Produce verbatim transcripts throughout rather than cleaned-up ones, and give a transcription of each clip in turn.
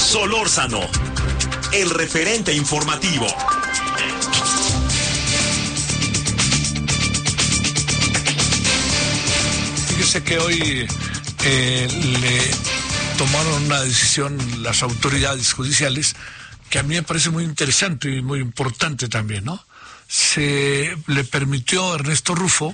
Solórzano, el referente informativo. Fíjese que hoy eh, le tomaron una decisión las autoridades judiciales que a mí me parece muy interesante y muy importante también, ¿no? Se le permitió a Ernesto Rufo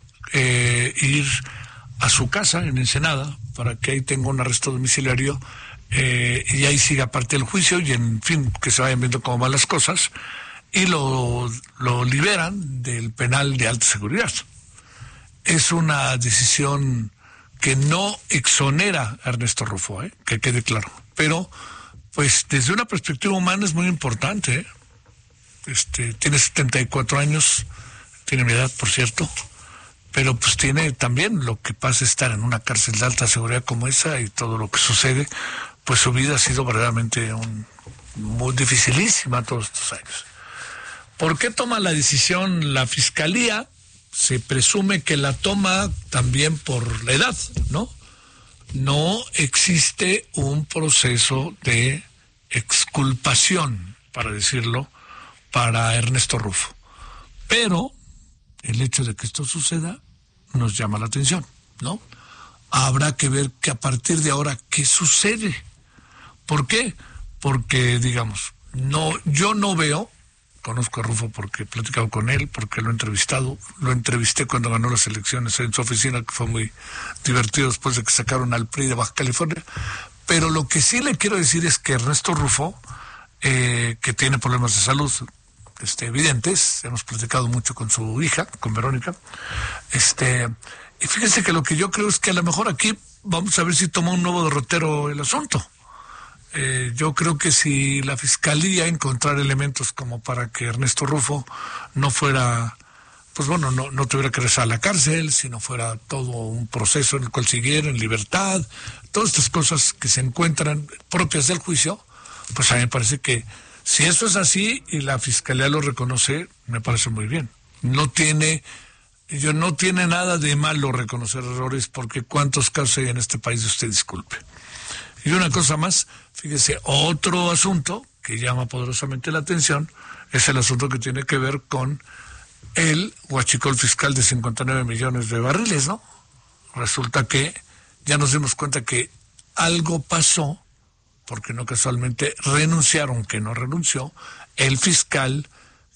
eh, ir a su casa en Ensenada para que ahí tenga un arresto domiciliario eh, y ahí siga parte del juicio y en fin, que se vayan viendo cómo van las cosas, y lo, lo liberan del penal de alta seguridad. Es una decisión que no exonera a Ernesto Rufo, ¿eh? Que quede claro, pero pues desde una perspectiva humana es muy importante, ¿eh? Este, tiene setenta y cuatro años, tiene mi edad, por cierto, pero pues tiene también lo que pasa estar en una cárcel de alta seguridad como esa y todo lo que sucede, pues su vida ha sido verdaderamente un, muy dificilísima todos estos años. ¿Por qué toma la decisión la Fiscalía? Se presume que la toma también por la edad, ¿no? No existe un proceso de exculpación, para decirlo, para Ernesto Rufo. Pero el hecho de que esto suceda nos llama la atención, ¿no? Habrá que ver que a partir de ahora, ¿qué sucede? ¿Por qué? Porque, digamos, no, yo no veo, conozco a Rufo porque he platicado con él, porque lo he entrevistado, lo entrevisté cuando ganó las elecciones en su oficina, que fue muy divertido después de que sacaron al P R I de Baja California, pero lo que sí le quiero decir es que Ernesto Rufo, eh, que tiene problemas de salud este, evidentes, hemos platicado mucho con su hija, con Verónica, este, y fíjense que lo que yo creo es que a lo mejor aquí vamos a ver si toma un nuevo derrotero el asunto. Eh, yo creo que si la Fiscalía encontrar elementos como para que Ernesto Rufo no fuera, pues bueno, no, no tuviera que regresar a la cárcel, sino fuera todo un proceso en el cual siguiera en libertad, todas estas cosas que se encuentran propias del juicio, pues a mí me parece que si eso es así y la Fiscalía lo reconoce, me parece muy bien. No tiene, yo no tiene nada de malo reconocer errores, porque cuántos casos hay en este país, usted disculpe. Y una cosa más, fíjese, otro asunto que llama poderosamente la atención es el asunto que tiene que ver con el huachicol fiscal de cincuenta y nueve millones de barriles, ¿no? Resulta que ya nos dimos cuenta que algo pasó, porque no casualmente renunciaron, que no renunció, el fiscal,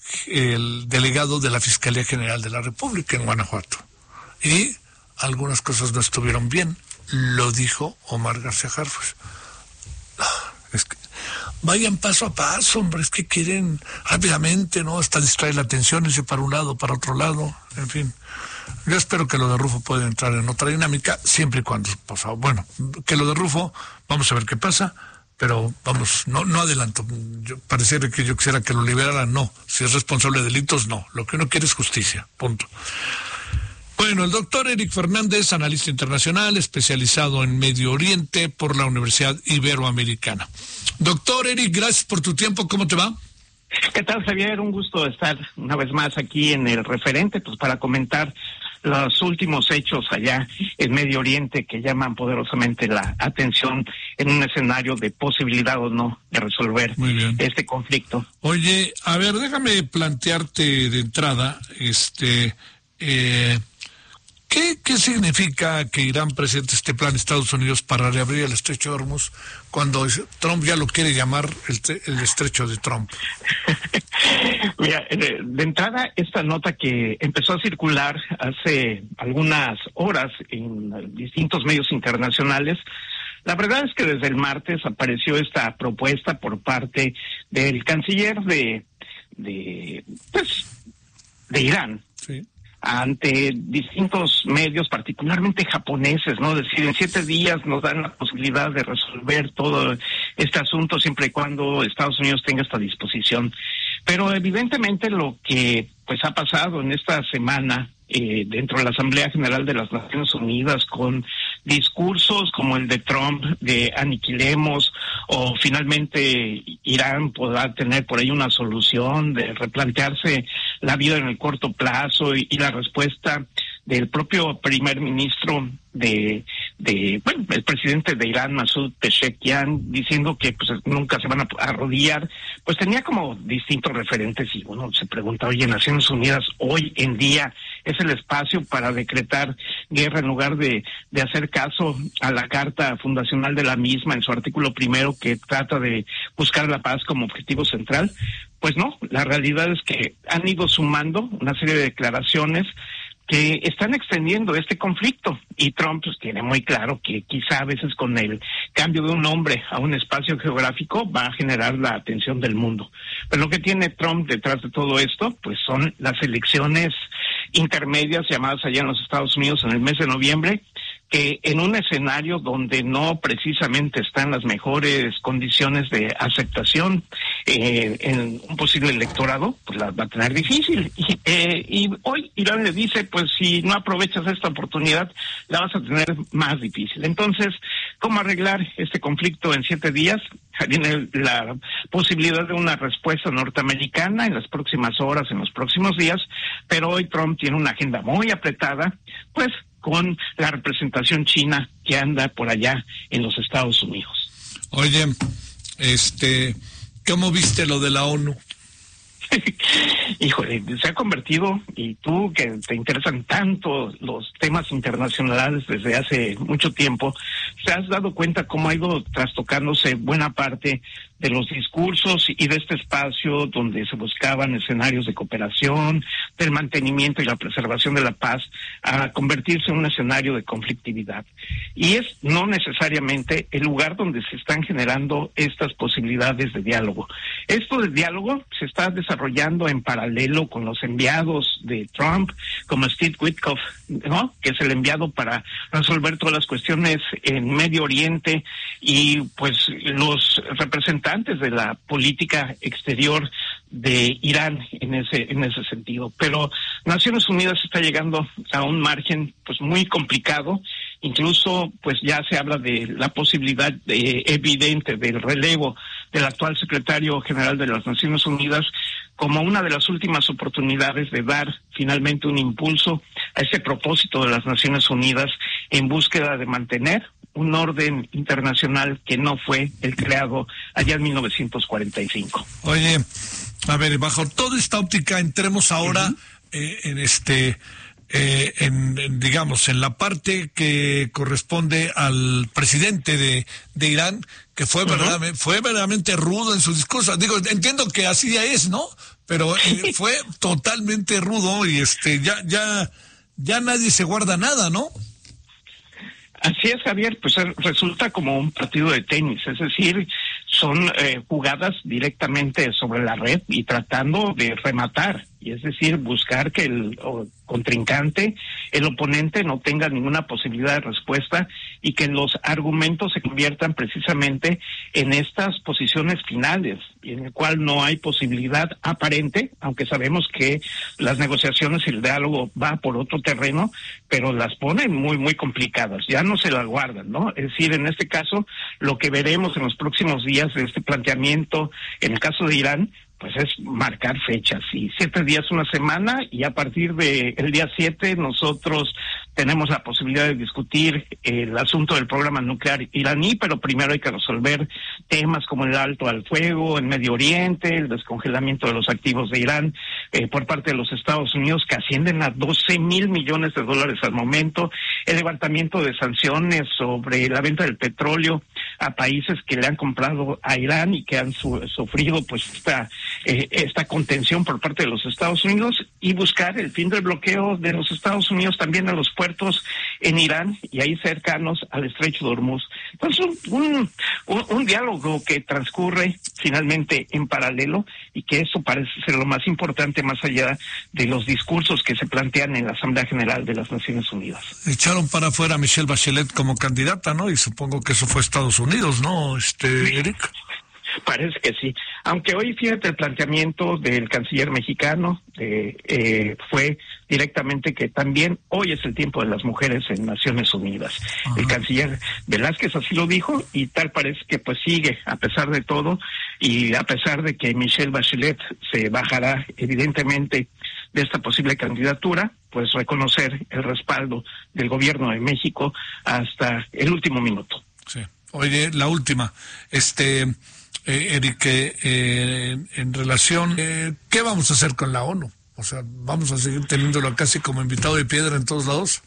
el delegado de la Fiscalía General de la República en Guanajuato. Y algunas cosas no estuvieron bien. Lo dijo Omar García Harfuch. Es que vayan paso a paso, hombre, es que quieren rápidamente, ¿no? Hasta distraer la atención, irse para un lado, para otro lado, en fin. Yo espero que lo de Rufo pueda entrar en otra dinámica, siempre y cuando, por favor, bueno, que lo de Rufo, vamos a ver qué pasa, pero vamos, no no adelanto. Yo, pareciera que yo quisiera que lo liberaran, no. Si es responsable de delitos, no. Lo que uno quiere es justicia, punto. Bueno, el doctor Eric Fernández, analista internacional, especializado en Medio Oriente por la Universidad Iberoamericana. Doctor Eric, gracias por tu tiempo, ¿cómo te va? ¿Qué tal, Javier? Un gusto estar una vez más aquí en el referente, pues para comentar los últimos hechos allá en Medio Oriente que llaman poderosamente la atención en un escenario de posibilidad o no de resolver este conflicto. Oye, a ver, déjame plantearte de entrada, este... Eh, ¿Qué, ¿Qué significa que Irán presente este plan de Estados Unidos para reabrir el estrecho de Hormuz cuando Trump ya lo quiere llamar el, el estrecho de Trump? Mira, de, de entrada, esta nota que empezó a circular hace algunas horas en distintos medios internacionales, la verdad es que desde el martes apareció esta propuesta por parte del canciller de, de, pues, de Irán. Sí. Ante distintos medios, particularmente japoneses, ¿no? Decir, en siete días nos dan la posibilidad de resolver todo este asunto siempre y cuando Estados Unidos tenga esta disposición. Pero evidentemente lo que pues ha pasado en esta semana eh, dentro de la Asamblea General de las Naciones Unidas, con discursos como el de Trump de aniquilemos, o finalmente Irán podrá tener por ahí una solución de replantearse la vida en el corto plazo, y, y la respuesta del propio primer ministro de, de, bueno, el presidente de Irán, Masoud Pezeshkian, diciendo que pues nunca se van a arrodillar, pues tenía como distintos referentes y uno se pregunta, oye, Naciones Unidas hoy en día es el espacio para decretar guerra en lugar de, de hacer caso a la carta fundacional de la misma en su artículo primero que trata de buscar la paz como objetivo central. Pues no, la realidad es que han ido sumando una serie de declaraciones que están extendiendo este conflicto, y Trump pues, tiene muy claro que quizá a veces con el cambio de un nombre a un espacio geográfico va a generar la atención del mundo. Pero lo que tiene Trump detrás de todo esto pues son las elecciones intermedias llamadas allá en los Estados Unidos en el mes de noviembre, que en un escenario donde no precisamente están las mejores condiciones de aceptación eh, en un posible electorado, pues la va a tener difícil. Y, eh, y hoy Irán le dice, pues si no aprovechas esta oportunidad, la vas a tener más difícil. Entonces, ¿cómo arreglar este conflicto en siete días? Viene la posibilidad de una respuesta norteamericana en las próximas horas, en los próximos días, pero hoy Trump tiene una agenda muy apretada, pues con la representación china que anda por allá en los Estados Unidos. Oye, este, ¿cómo viste lo de la ONU? Híjole, se ha convertido, y tú que te interesan tanto los temas internacionales desde hace mucho tiempo, te has dado cuenta cómo ha ido trastocándose buena parte de los discursos y de este espacio donde se buscaban escenarios de cooperación, del mantenimiento y la preservación de la paz, a convertirse en un escenario de conflictividad. Y es no necesariamente el lugar donde se están generando estas posibilidades de diálogo. Esto de diálogo se está desarrollando en paralelo con los enviados de Trump, como Steve Witkoff, ¿no?, que es el enviado para resolver todas las cuestiones en Medio Oriente, y pues los representantes de la política exterior de Irán en ese en ese sentido. Pero Naciones Unidas está llegando a un margen pues muy complicado. Incluso pues ya se habla de la posibilidad de, evidente del relevo del actual secretario general de las Naciones Unidas como una de las últimas oportunidades de dar finalmente un impulso a ese propósito de las Naciones Unidas en búsqueda de mantener un orden internacional que no fue el creado allá en mil novecientos cuarenta y cinco. Oye, a ver, bajo toda esta óptica entremos ahora uh-huh. eh, en este eh, en, en digamos en la parte que corresponde al presidente de, de Irán, que fue uh-huh. verdaderamente, fue verdaderamente rudo en su discurso. Digo, entiendo que así ya es, ¿no? Pero eh, fue totalmente rudo, y este ya ya ya nadie se guarda nada, ¿no? Así es, Javier, pues resulta como un partido de tenis, es decir, son eh, jugadas directamente sobre la red y tratando de rematar, y es decir, buscar que el o, contrincante, el oponente no tenga ninguna posibilidad de respuesta, y que los argumentos se conviertan precisamente en estas posiciones finales, y en el cual no hay posibilidad aparente, aunque sabemos que las negociaciones y el diálogo va por otro terreno, pero las ponen muy, muy complicadas, ya no se las guardan, ¿no? Es decir, en este caso, lo que veremos en los próximos días de este planteamiento, en el caso de Irán, pues es marcar fechas, y siete días, una semana, y a partir de el día siete nosotros tenemos la posibilidad de discutir el asunto del programa nuclear iraní, pero primero hay que resolver temas como el alto al fuego en Medio Oriente, el descongelamiento de los activos de Irán eh, por parte de los Estados Unidos, que ascienden a doce mil millones de dólares al momento, el levantamiento de sanciones sobre la venta del petróleo a países que le han comprado a Irán y que han su- sufrido pues esta eh, esta contención por parte de los Estados Unidos, y buscar el fin del bloqueo de los Estados Unidos también a los puertos en Irán y ahí cercanos al Estrecho de Hormuz. Entonces, un, un, un diálogo que transcurre finalmente en paralelo, y que eso parece ser lo más importante más allá de los discursos que se plantean en la Asamblea General de las Naciones Unidas. Echaron para afuera a Michelle Bachelet como candidata, ¿no? Y supongo que eso fue Estados Unidos, ¿no, este Eric? Parece que sí, aunque hoy fíjate el planteamiento del canciller mexicano eh, eh, fue directamente que también hoy es el tiempo de las mujeres en Naciones Unidas. Ajá. El canciller Velázquez así lo dijo, y tal parece que pues sigue a pesar de todo, y a pesar de que Michelle Bachelet se bajará evidentemente de esta posible candidatura, pues reconocer el respaldo del gobierno de México hasta el último minuto. Sí. Oye, la última, este, eh, Eric, eh, en relación, eh, ¿qué vamos a hacer con la ONU? O sea, ¿vamos a seguir teniéndolo casi como invitado de piedra en todos lados?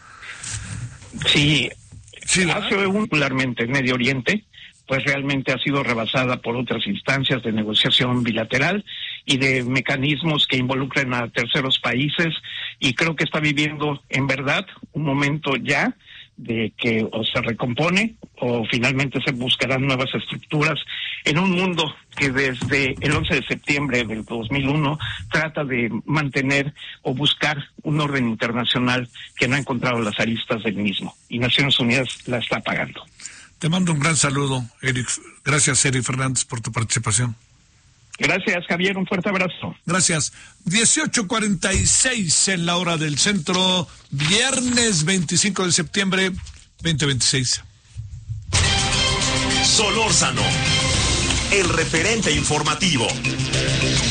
Sí, sí hace regularmente en Medio Oriente, pues realmente ha sido rebasada por otras instancias de negociación bilateral y de mecanismos que involucran a terceros países, y creo que está viviendo en verdad un momento ya de que o se recompone o finalmente se buscarán nuevas estructuras en un mundo que desde el once de septiembre del dos mil uno trata de mantener o buscar un orden internacional que no ha encontrado las aristas del mismo, y Naciones Unidas la está pagando. Te mando un gran saludo, Eric. Gracias, Eric Fernández, por tu participación. Gracias, Javier. Un fuerte abrazo. Gracias. dieciocho cuarenta y seis en la hora del centro, viernes veinticinco de septiembre, veinte veintiséis. Solórzano, el referente informativo.